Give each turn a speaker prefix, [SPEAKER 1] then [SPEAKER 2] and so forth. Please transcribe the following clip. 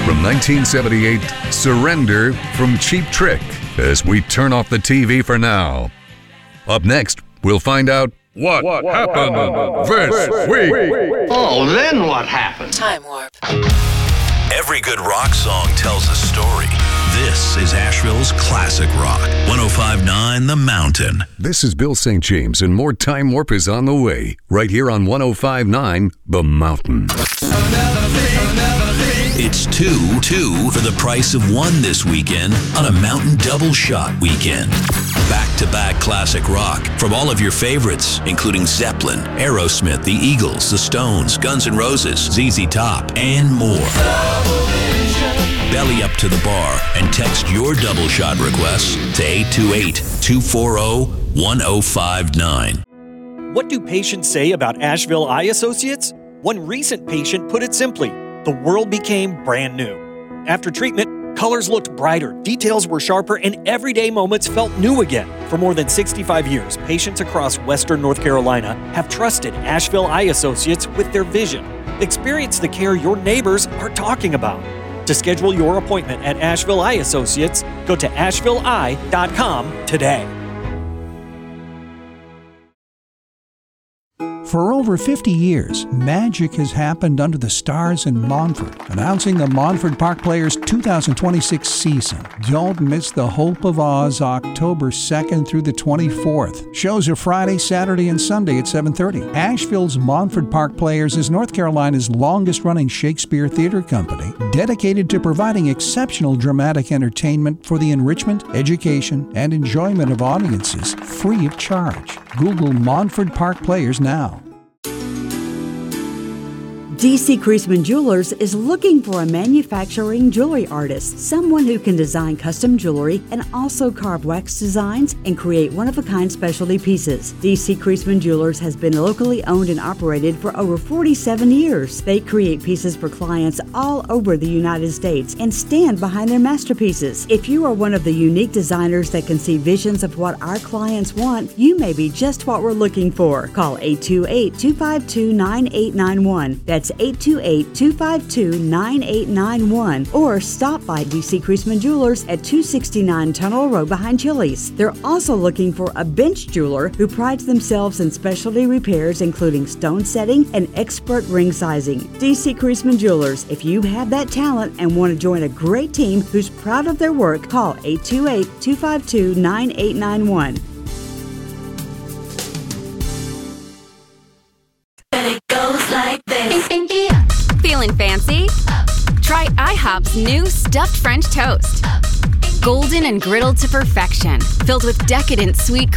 [SPEAKER 1] From 1978, Surrender from Cheap Trick, as we turn off the TV for now. Up next, we'll find out what happened this week.
[SPEAKER 2] Oh, then what happened?
[SPEAKER 3] Time Warp.
[SPEAKER 4] Every good rock song tells a story. This is Asheville's classic rock. 105.9 The Mountain.
[SPEAKER 1] This is Bill St. James, and more Time Warp is on the way, right here on 105.9 The Mountain.
[SPEAKER 4] It's two for the price of one this weekend on a Mountain Double Shot weekend. Back-to-back classic rock from all of your favorites, including Zeppelin, Aerosmith, The Eagles, The Stones, Guns N' Roses, ZZ Top, and more. Belly up to the bar and text your double shot requests to 828-240-1059.
[SPEAKER 5] What do patients say about Asheville Eye Associates? One recent patient put it simply, the world became brand new. After treatment, colors looked brighter, details were sharper, and everyday moments felt new again. For more than 65 years, patients across Western North Carolina have trusted Asheville Eye Associates with their vision. Experience the care your neighbors are talking about. To schedule your appointment at Asheville Eye Associates, go to ashevilleeye.com today.
[SPEAKER 6] For over 50 years, magic has happened under the stars in Montford, announcing the Montford Park Players 2026 season. Don't miss the Hope of Oz October 2nd through the 24th. Shows are Friday, Saturday, and Sunday at 7:30. Asheville's Montford Park Players is North Carolina's longest-running Shakespeare theater company, dedicated to providing exceptional dramatic entertainment for the enrichment, education, and enjoyment of audiences free of charge. Google Montford Park Players now.
[SPEAKER 7] D.C. Creasman Jewelers is looking for a manufacturing jewelry artist, someone who can design custom jewelry and also carve wax designs and create one-of-a-kind specialty pieces. D.C. Creasman Jewelers has been locally owned and operated for over 47 years. They create pieces for clients all over the United States and stand behind their masterpieces. If you are one of the unique designers that can see visions of what our clients want, you may be just what we're looking for. Call 828-252-9891. That's 828-252-9891, or stop by D.C. Creasman Jewelers at 269 Tunnel Road behind Chili's. They're also looking for a bench jeweler who prides themselves in specialty repairs, including stone setting and expert ring sizing. D.C. Creasman Jewelers. If you have that talent and want to join a great team who's proud of their work, call 828-252-9891.
[SPEAKER 8] Feeling fancy? Try IHOP's new stuffed French toast. Golden and griddled to perfection, filled with decadent sweet